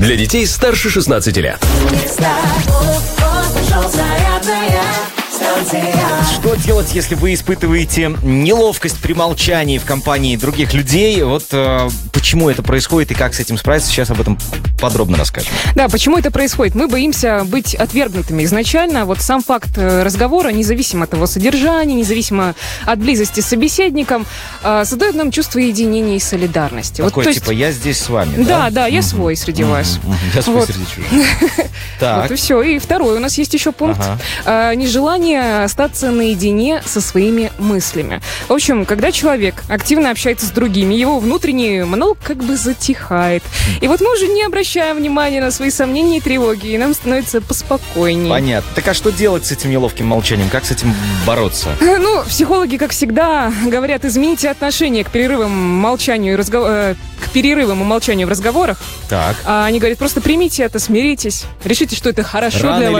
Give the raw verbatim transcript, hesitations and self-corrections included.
Для детей старше шестнадцати лет. Что делать, если вы испытываете неловкость при молчании в компании других людей? Вот э, почему это происходит и как с этим справиться, сейчас об этом подробно расскажем. Да, почему это происходит? Мы боимся быть отвергнутыми изначально. Вот сам факт разговора, независимо от его содержания, независимо от близости с собеседником, э, создает нам чувство единения и солидарности. Такое, вот, то есть... типа, я здесь с вами, да? Да, да, я угу. свой среди угу. вас. Угу. Я свой вот. среди чужих. Так. Вот и все. И второй у нас есть еще пункт. Ага. Э, нежелание остаться наедине со своими мыслями. В общем, когда человек активно общается с другими, его внутренний монолог как бы затихает. И вот мы уже не обращаем внимания на свои сомнения и тревоги, и нам становится поспокойнее. Понятно. Так а что делать с этим неловким молчанием? Как с этим бороться? Ну, психологи, как всегда, говорят, измените отношение к перерывам молчанию и разгов... к перерывам и молчанию в разговорах. Так. А они говорят, просто примите это, смиритесь, решите, что это хорошо Рано для вас.